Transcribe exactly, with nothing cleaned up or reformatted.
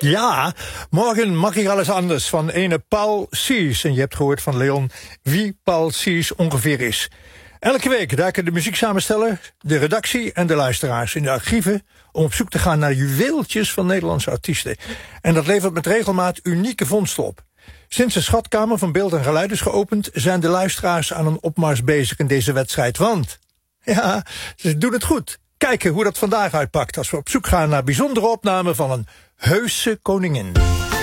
Ja, morgen mag hier alles anders van ene Paul Sees. En je hebt gehoord van Leon wie Paul Sees ongeveer is. Elke week duiken de muzieksamensteller, de redactie en de luisteraars in de archieven om op zoek te gaan naar juweeltjes van Nederlandse artiesten. En dat levert met regelmaat unieke vondsten op. Sinds de schatkamer van beeld en geluid is geopend, zijn de luisteraars aan een opmars bezig in deze wedstrijd. Want, ja, ze doen het goed. Kijken hoe dat vandaag uitpakt als we op zoek gaan naar bijzondere opnamen van een heuse koningin.